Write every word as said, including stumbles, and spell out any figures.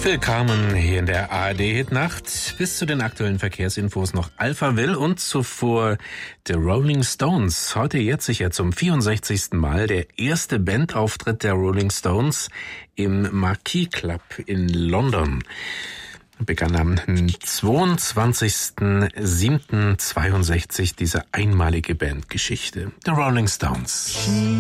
Willkommen hier in der A R D-Hitnacht. Bis zu den aktuellen Verkehrsinfos noch Alphaville und zuvor The Rolling Stones. Heute jetzt sicher zum vierundsechzigsten Mal der erste Bandauftritt der Rolling Stones im Marquis Club in London. Begann am zweiundzwanzigsten siebten zweiundsechzig diese einmalige Bandgeschichte. The Rolling Stones.